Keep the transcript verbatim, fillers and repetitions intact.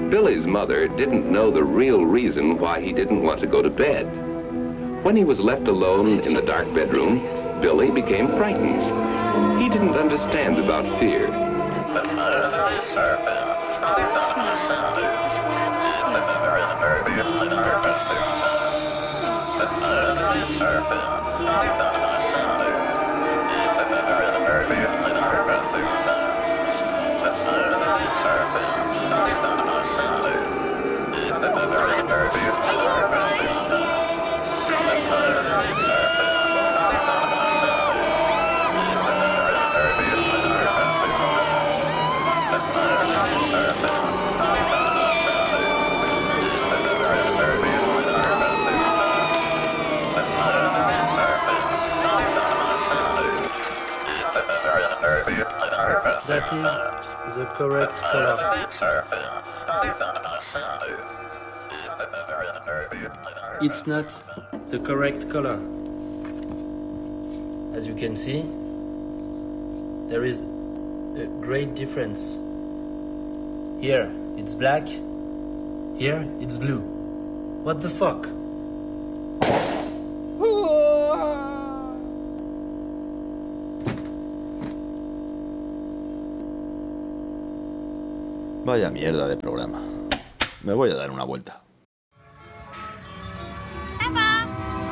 Billy's mother didn't know the real reason why he didn't want to go to bed. When he was left alone in the dark bedroom, Billy became frightened. He didn't understand about fear. That is the correct color. It's not the correct color. As you can see, there is a great difference. Here it's black, here it's blue. What the fuck? Vaya mierda de programa. Me voy a dar una vuelta.